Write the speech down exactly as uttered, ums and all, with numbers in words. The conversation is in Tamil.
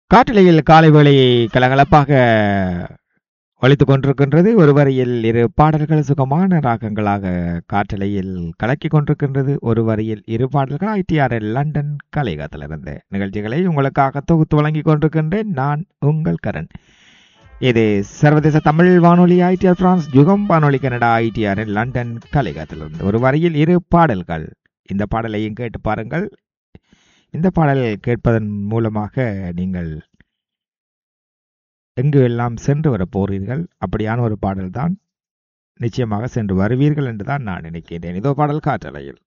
காற்றலையில் காலை வேளை கலகலப்பாக ஒலித்துக் கொண்டிருக்கின்றது. ஒரு வரியில் இரு பாடல்கள் சுகமான ராகங்களாக காற்றலையில் கலக்கிக் கொண்டிருக்கின்றது. ஒரு வரியில் இரு பாடல்கள் ஐடிஆர்எல் லண்டன் கலையகத்திலிருந்து நிகழ்ச்சிகளை உங்களுக்காக தொகுத்து வழங்கிக் கொண்டிருக்கின்றேன். நான் உங்கள் கரண். இது சர்வதேச தமிழ் வானொலி ஐடிஆர் பிரான்ஸ், யுகம் வானொலி கனடா ஐடிஆர்எல் லண்டன் கலையகத்திலிருந்து ஒரு வரியில் இரு பாடல்கள். இந்த பாடலையும் கேட்டு பாருங்கள். இந்த பாடல் கேட்பதன் மூலமாக நீங்கள் எங்கு எல்லாம் சென்று வர போறீர்கள், அப்படியான ஒரு பாடல்தான். நிச்சயமாக சென்று வருவீர்கள் என்றுதான் நான் நினைக்கிறேன். இதோ பாடல் காற்றலையில்.